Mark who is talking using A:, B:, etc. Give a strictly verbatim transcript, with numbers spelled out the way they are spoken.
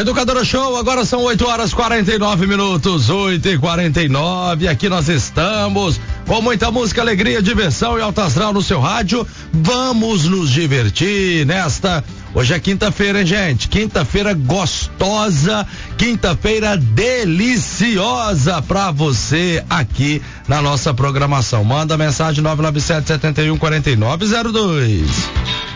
A: Educadora Show, agora são oito horas e quarenta e nove minutos, oito e quarenta e nove, aqui nós estamos com muita música, alegria, diversão e alto astral no seu rádio. Vamos nos divertir nesta, hoje é quinta-feira, hein, gente? Quinta-feira gostosa, quinta-feira deliciosa pra você aqui na nossa programação. Manda mensagem nove nove sete, sete um, quatro nove zero dois.